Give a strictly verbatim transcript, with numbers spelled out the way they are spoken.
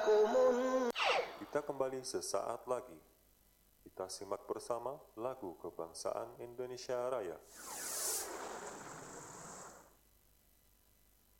Kita kembali sesaat lagi. Kita simak bersama lagu kebangsaan Indonesia Raya.